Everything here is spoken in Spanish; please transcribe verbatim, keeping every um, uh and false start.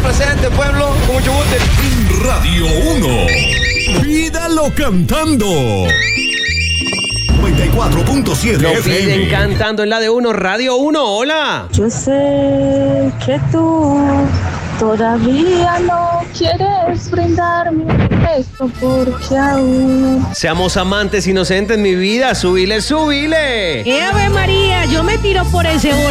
presente, pueblo, con mucho gusto. Radio uno. Pídalo cantando. noventa y cuatro punto siete Lo F M. piden cantando en la de uno, Radio uno, hola. Yo sé que tú todavía no quieres brindarme esto porque aún... Seamos amantes inocentes, mi vida, subile, subile. ¡Eh, Ave María! Yo me tiro por ese